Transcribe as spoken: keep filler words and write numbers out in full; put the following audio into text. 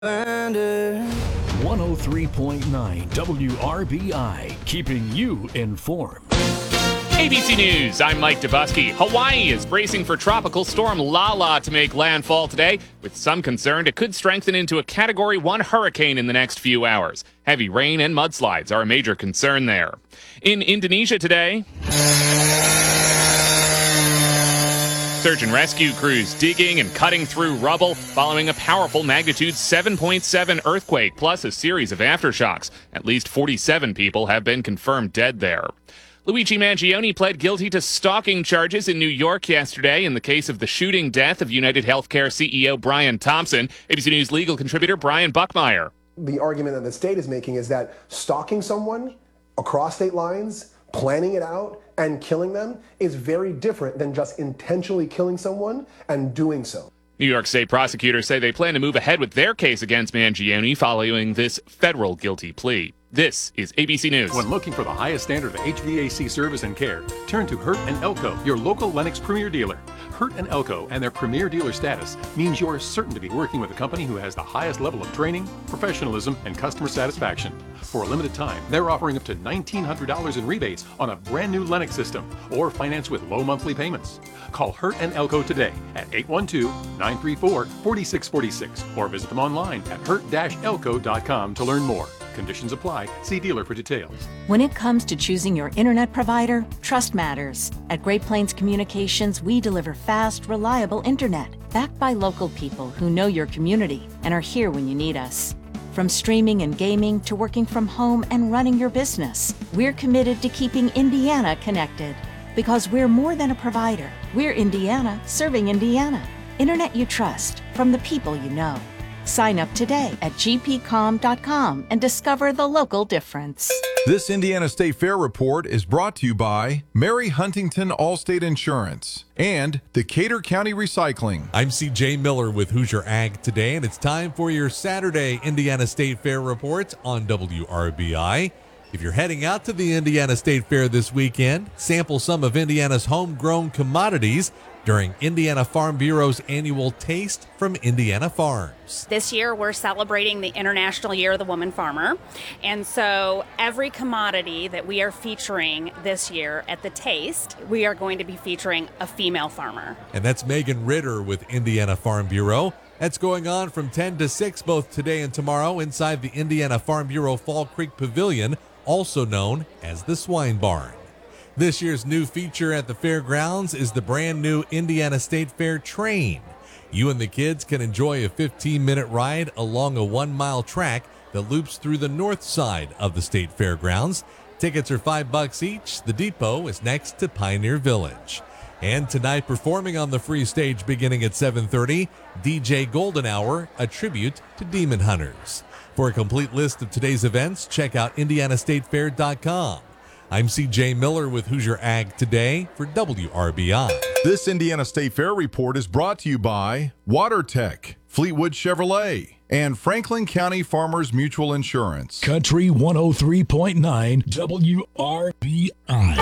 one oh three point nine W R B I, keeping you informed. A B C News, I'm Mike Dubusky. Hawaii is bracing for Tropical Storm Lala to make landfall today. With some concern, it could strengthen into a Category one hurricane in the next few hours. Heavy rain and mudslides are a major concern there. In Indonesia today, search and rescue crews digging and cutting through rubble following a powerful magnitude seven point seven earthquake, plus a series of aftershocks. At least forty-seven people have been confirmed dead there. Luigi Mangione pled guilty to stalking charges in New York yesterday in the case of the shooting death of United Healthcare C E O Brian Thompson. A B C News legal contributor Brian Buckmeyer. The argument that the state is making is that stalking someone across state lines, planning it out, and killing them is very different than just intentionally killing someone and doing so. New York State prosecutors say they plan to move ahead with their case against Mangione following this federal guilty plea. This is A B C News. When looking for the highest standard of H V A C service and care, turn to Hurt and Elko, your local Lennox Premier dealer. Hurt and Elko and their Premier dealer status means you're certain to be working with a company who has the highest level of training, professionalism, and customer satisfaction. For a limited time, they're offering up to nineteen hundred dollars in rebates on a brand new Lennox system or finance with low monthly payments. Call Hurt and Elko today at eight one two, nine three four, four six four six or visit them online at hurt dash elko dot com to learn more. Conditions apply. See dealer for details. When it comes to choosing your internet provider, trust matters. At Great Plains Communications, we deliver fast, reliable internet, backed by local people who know your community and are here when you need us. From streaming and gaming to working from home and running your business, we're committed to keeping Indiana connected. Because we're more than a provider. We're Indiana serving Indiana. Internet you trust from the people you know. Sign up today at g p com dot com and discover the local difference. This Indiana State Fair report is brought to you by Mary Huntington Allstate Insurance and Decatur County Recycling. I'm C J Miller with Hoosier Ag today, and it's time for your Saturday Indiana State Fair report on W R B I. If you're heading out to the Indiana State Fair this weekend, sample some of Indiana's homegrown commodities during Indiana Farm Bureau's annual Taste from Indiana Farms. This year we're celebrating the International Year of the Woman Farmer, and so every commodity that we are featuring this year at the Taste, we are going to be featuring a female farmer. And that's Megan Ritter with Indiana Farm Bureau. That's going on from ten to six both today and tomorrow inside the Indiana Farm Bureau Fall Creek Pavilion, also known as the Swine Barn. This year's new feature at the fairgrounds is the brand new Indiana State Fair Train. You and the kids can enjoy a fifteen minute ride along a one mile track that loops through the north side of the state fairgrounds. Tickets are five bucks each. The depot is next to Pioneer Village. And tonight, performing on the free stage beginning at seven thirty, D J Golden Hour, a tribute to Demon Hunters. For a complete list of today's events, check out indiana state fair dot com. I'm C J Miller with Hoosier Ag Today for W R B I. This Indiana State Fair report is brought to you by WaterTech, Fleetwood Chevrolet, and Franklin County Farmers Mutual Insurance. Country one oh three point nine W R B I.